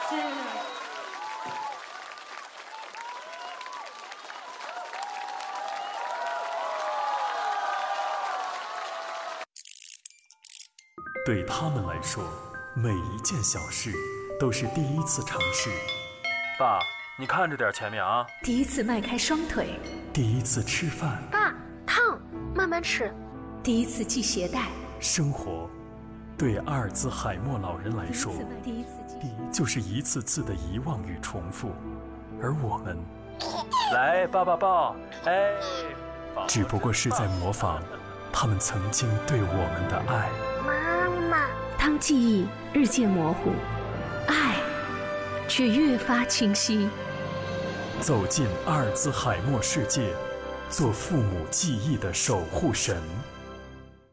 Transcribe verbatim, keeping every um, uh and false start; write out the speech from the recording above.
对他们来说，每一件小事都是第一次尝试。 爸，你看着点前面啊！ 第一次迈开双腿， 第一次吃饭。 爸，烫，慢慢吃。 第一次系鞋带。 生活，对阿尔兹海默老人来说， 第一次就是一次次的遗忘与重复，而我们， 来抱抱抱，哎， 只不过是在模仿他们曾经对我们的爱。 妈妈， 当记忆日渐模糊，爱却越发清晰。 走进阿尔兹海默世界，做父母记忆的守护神。